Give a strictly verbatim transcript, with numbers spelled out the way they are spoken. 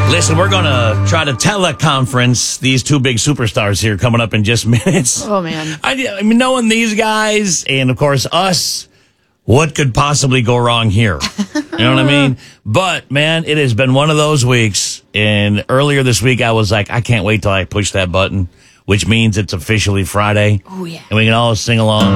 Listen, we're going to try to teleconference these two big superstars here coming up in just minutes. Oh, man. I, I mean, knowing these guys and, of course, us, what could possibly go wrong here? You know what I mean? But, man, it has been one of those weeks. And earlier this week, I was like, I can't wait till I push that button, which means it's officially Friday. Oh, yeah. And we can all sing along.